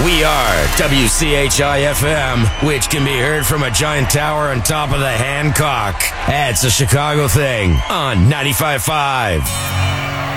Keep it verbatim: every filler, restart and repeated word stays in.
We are W C H I F M, which can be heard from a giant tower on top of the Hancock. It's a Chicago thing on ninety-five point five.